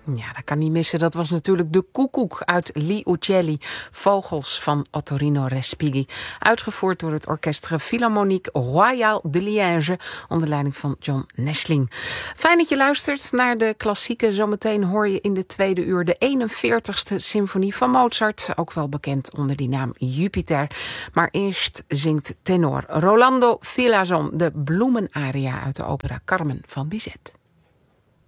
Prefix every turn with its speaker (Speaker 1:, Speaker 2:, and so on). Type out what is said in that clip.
Speaker 1: Ja, dat kan niet missen. Dat was natuurlijk De Koekoek uit Gli Uccelli, Vogels van Ottorino Respighi. Uitgevoerd door het Orchestre Philharmonique Royal de Liège onder leiding van John Neschling. Fijn dat je luistert naar de klassieken. Zometeen hoor je in de tweede uur de 41ste symfonie van Mozart, ook wel bekend onder die naam Jupiter. Maar eerst zingt tenor Rolando Villazon de bloemenaria uit de opera Carmen van Bizet.